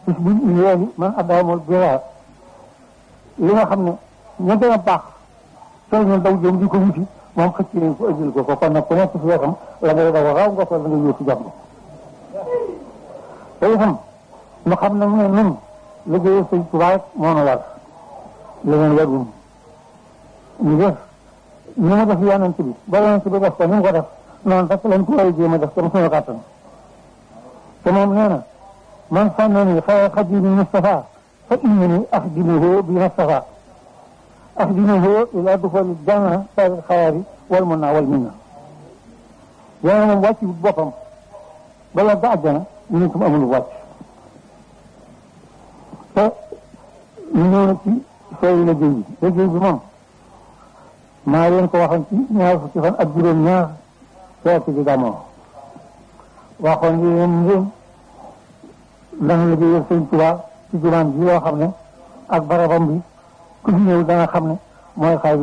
bis bu léegi man addaamul biraa li nga xam ne ña gën a baax soo ñu daw jëm di ko wuti moom xëcc nañ ko ëjjil ko kon nag ku nekk si wetam la ngay daw raw nga ko la nga yóotu jàmm te itam ñu xam ne mu ne nun liggéey Sëñ Tuubaa rek moo nu war leneen warul ñu def ni mu def yonent bi ba yonent bi def ko ni mu ko def noonu rek lañ ko war a jéem a def comme suñu kàttan te moom nee na man sànnani xayra xadimi Mustafa fa innani axdimuhu bi Mustafa axdimuhu ila duxuli janna sari xayaari wal mun naa wal min na yéena moom wàcc boppam bala ba àjjana ñu ne tam amul wàcc te ñu ñëw na ci sooy liggéey bi moom maa leen ko waxoon ci ñaar fukki fan ak juróom ñaar feeti bi damoo waxoon ngeen dana liggéeyal Sëñ Tuubaa ci jumaan ji loo xam ne ak barabam bi ku fi ñëw danga xam ne mooy xaay